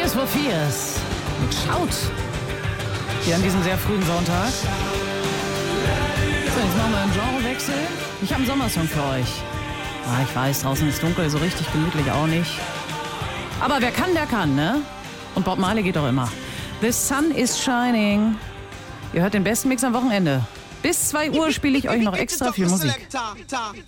Tears for Fears mit Shout. Hier an diesem sehr frühen Sonntag. So, jetzt machen wir einen Genrewechsel. Ich habe einen Sommersong für euch. Ah, ich weiß, draußen ist dunkel, so richtig gemütlich auch nicht. Aber wer kann, der kann, ne? Und Bob Marley geht doch immer. The sun is shining. Ihr hört den besten Mix am Wochenende. Bis 2 Uhr spiele ich euch noch extra viel Musik.